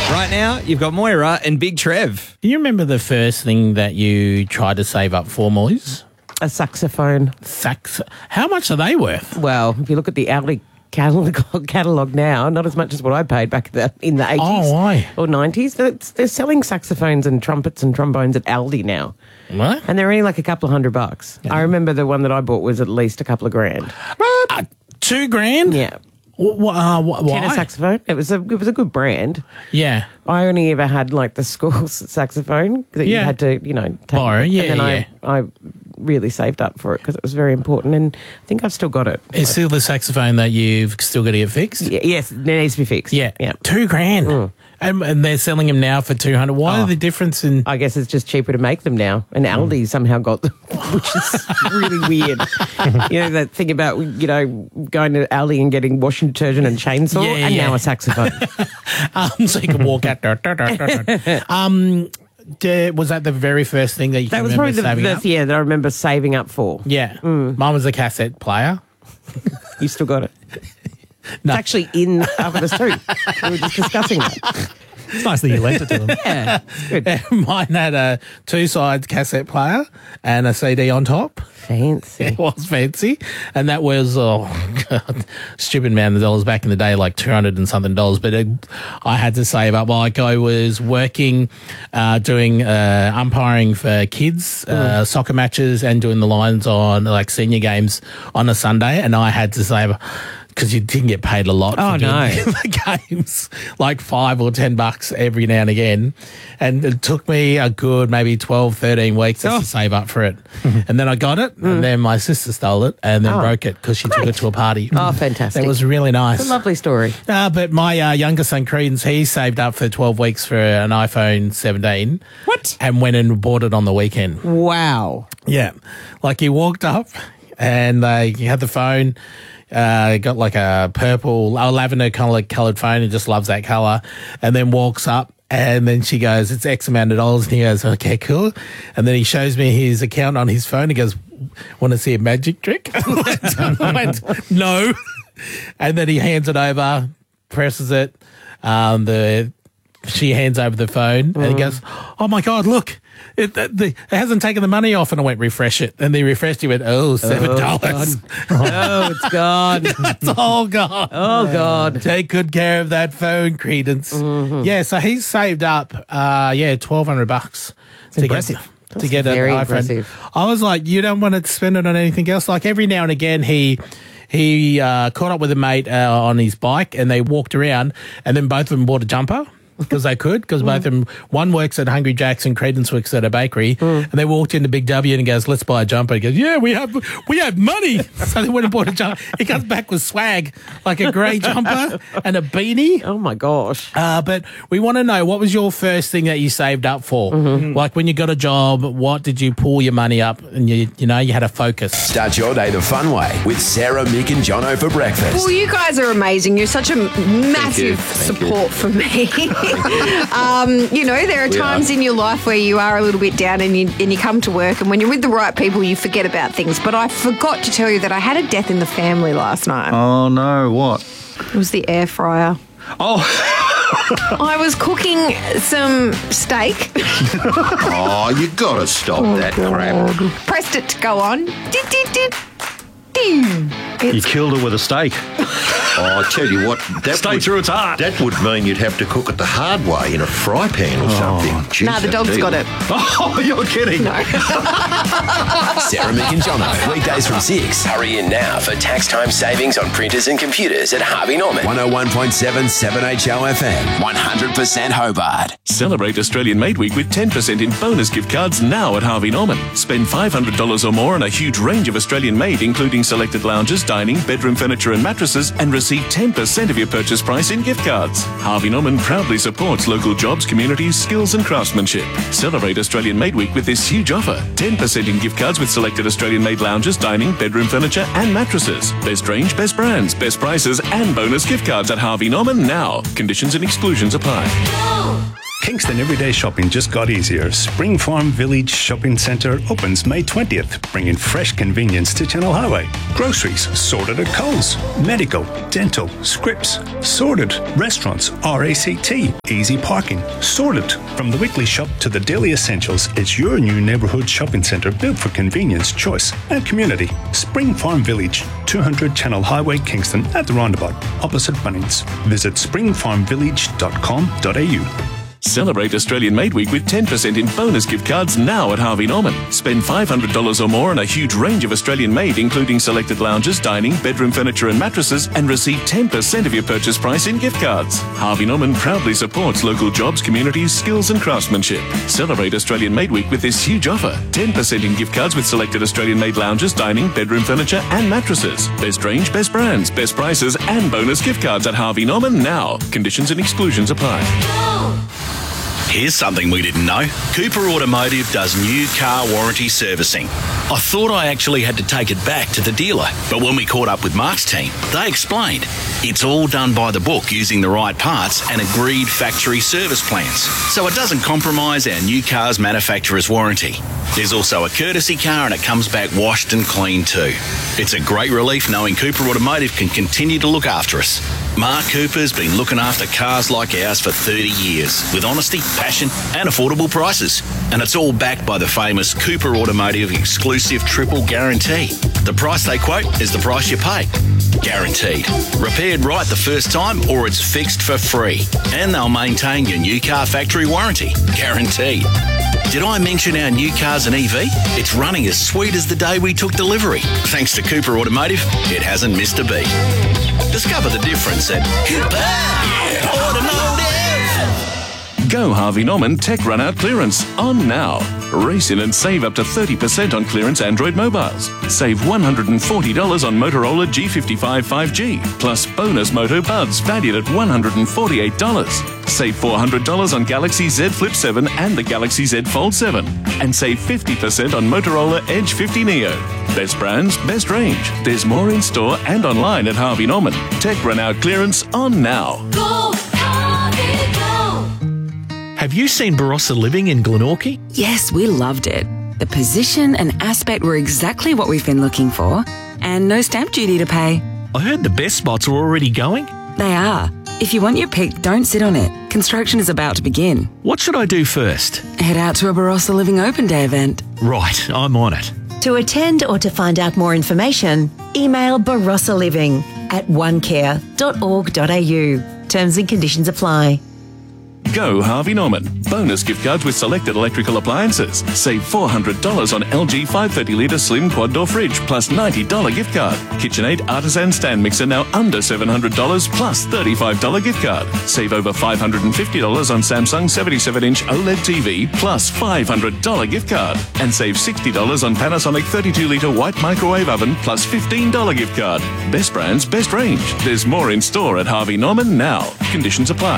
Right now, you've got Moira and Big Trev. Do you remember the first thing that you tried to save up for, Moise? A saxophone. How much are they worth? Well, if you look at the Aldi catalogue now, not as much as what I paid back in the 80s Oh, why? or 90s. They're selling saxophones and trumpets and trombones at Aldi now. What? And they're only like a couple of $100. I remember the one that I bought was at least a couple of grand. $2,000? Yeah. Why? Tenor saxophone. It was a good brand. Yeah. I only ever had like the school saxophone that you had to, take. Borrow, yeah, and then yeah. I really saved up for it because it was very important, and I think I've still got it. It's still the saxophone that you've still got to get fixed? Yes, it needs to be fixed. Yeah. Yeah. $2,000. And they're selling them now for $200. Why the difference in... I guess it's just cheaper to make them now. And Aldi somehow got them, which is really weird. That thing about, going to Aldi and getting washing detergent and chainsaw, and now a saxophone. So you can walk out there. Was that the very first thing that you That can was remember probably saving up? that I remember saving up for. Yeah. Mine was a cassette player. You still got it? No. It's actually in Alphabet too. We were just discussing that. It's nice that you lent it to them. Yeah, good. Mine had a two-side cassette player and a CD on top. Fancy. It was fancy. And that was, stupid man, the dollars back in the day, like $200 and something. But I had to save up. Like I was working, doing umpiring for kids, soccer matches and doing the lines on like senior games on a Sunday. And I had to save because you didn't get paid a lot for doing the games, like $5 or $10 every now and again. And it took me a good maybe 12, 13 weeks just to save up for it. And then I got it, and then my sister stole it and then broke it because she took it to a party. Oh, fantastic. It was really nice. It's a lovely story. But my younger son, Credence, he saved up for 12 weeks for an iPhone 17. What? And went and bought it on the weekend. Wow. Yeah. Like he walked up and he had the phone. Got like a purple, lavender coloured phone. He just loves that colour. And then walks up and then she goes, it's X amount of dollars. And he goes, okay, cool. And then he shows me his account on his phone. He goes, want to see a magic trick? I went, no. And then he hands it over, presses it. She hands over the phone and he goes, oh my God, look. It hasn't taken the money off, and I went refresh it, and they refreshed. He went, $7. Oh, it's gone. It's all gone. Oh God! Take good care of that phone, Credence. Yeah, so he's saved up, $1,200 to impressive. get an very iPhone. impressive. I was like, you don't want to spend it on anything else. Like every now and again, he caught up with a mate on his bike, and they walked around, and then both of them bought a jumper. Because they could, because both of them, one works at Hungry Jack's and Credence works at a bakery, and they walked into Big W and he goes, let's buy a jumper. He goes, yeah, we have money. So they went and bought a jumper. He comes back with swag, like a grey jumper and a beanie. Oh my gosh! But we want to know, what was your first thing that you saved up for? Like when you got a job, what did you pull your money up and you had a focus? Start your day the fun way with Sarah, Mick and Jono for breakfast. Well, you guys are amazing. You're such a massive support for me. There are times in your life where you are a little bit down and you come to work, and when you're with the right people, you forget about things. But I forgot to tell you that I had a death in the family last night. Oh, no, what? It was the air fryer. Oh, I was cooking some steak. oh, you gotta stop that crap. Pressed it to go on. Ding. You killed her with a steak. Oh, I tell you what, Stay through its heart. That would mean you'd have to cook it the hard way in a fry pan or something. Jeez, Nah, the dog's got it. Oh, you're kidding. No. Sarah, Mick and Jono, weekdays from 6. Hurry in now for tax time savings on printers and computers at Harvey Norman. 101.7 7HL FM, 100% Hobart. Celebrate Australian Made Week with 10% in bonus gift cards now at Harvey Norman. Spend $500 or more on a huge range of Australian made, including selected lounges, dining, bedroom furniture and mattresses, and receive 10% of your purchase price in gift cards. Harvey Norman proudly supports local jobs, communities, skills and craftsmanship. Celebrate Australian Made Week with this huge offer. 10% in gift cards with selected Australian made lounges, dining, bedroom furniture and mattresses. Best range, best brands, best prices and bonus gift cards at Harvey Norman now. Conditions and exclusions apply. Kingston everyday shopping just got easier. Spring Farm Village Shopping Centre opens May 20th, bringing fresh convenience to Channel Highway. Groceries sorted at Coles. Medical, dental, scripts sorted. Restaurants, RACT, easy parking sorted. From the weekly shop to the daily essentials, it's your new neighbourhood shopping centre built for convenience, choice and community. Spring Farm Village, 200 Channel Highway, Kingston at the roundabout, opposite Bunnings. Visit springfarmvillage.com.au. Celebrate Australian Made Week with 10% in bonus gift cards now at Harvey Norman. Spend $500 or more on a huge range of Australian made, including selected lounges, dining, bedroom furniture and mattresses, and receive 10% of your purchase price in gift cards. Harvey Norman proudly supports local jobs, communities, skills and craftsmanship. Celebrate Australian Made Week with this huge offer. 10% in gift cards with selected Australian made lounges, dining, bedroom furniture and mattresses. Best range, best brands, best prices and bonus gift cards at Harvey Norman now. Conditions and exclusions apply. Here's something we didn't know. Cooper Automotive does new car warranty servicing. I thought I actually had to take it back to the dealer, but when we caught up with Mark's team, they explained it's all done by the book using the right parts and agreed factory service plans, so it doesn't compromise our new car's manufacturer's warranty. There's also a courtesy car and it comes back washed and clean too. It's a great relief knowing Cooper Automotive can continue to look after us. Mark Cooper's been looking after cars like ours for 30 years with honesty, passion and affordable prices. And it's all backed by the famous Cooper Automotive exclusive triple guarantee. The price they quote is the price you pay. Guaranteed. Repaired right the first time or it's fixed for free. And they'll maintain your new car factory warranty. Guaranteed. Did I mention our new car's an EV? It's running as sweet as the day we took delivery. Thanks to Cooper Automotive, it hasn't missed a beat. Discover the difference at Cooper Automotive. Go Harvey Norman Tech Run Out Clearance on now. Race in and save up to 30% on clearance Android mobiles. Save $140 on Motorola G55 5G, plus bonus Moto Buds valued at $148. Save $400 on Galaxy Z Flip 7 and the Galaxy Z Fold 7. And save 50% on Motorola Edge 50 Neo. Best brands, best range. There's more in store and online at Harvey Norman. Tech Run Out Clearance on now. Go, Harvey, go! Have you seen Barossa Living in Glenorchy? Yes, we loved it. The position and aspect were exactly what we've been looking for, and no stamp duty to pay. I heard the best spots are already going. They are. If you want your pick, don't sit on it. Construction is about to begin. What should I do first? Head out to a Barossa Living Open Day event. Right, I'm on it. To attend or to find out more information, email barossaliving@onecare.org.au. Terms and conditions apply. Go Harvey Norman. Bonus gift cards with selected electrical appliances. Save $400 on LG 530-litre slim quad door fridge plus $90 gift card. KitchenAid artisan stand mixer now under $700 plus $35 gift card. Save over $550 on Samsung 77-inch OLED TV plus $500 gift card. And save $60 on Panasonic 32-litre white microwave oven plus $15 gift card. Best brands, best range. There's more in store at Harvey Norman now. Conditions apply.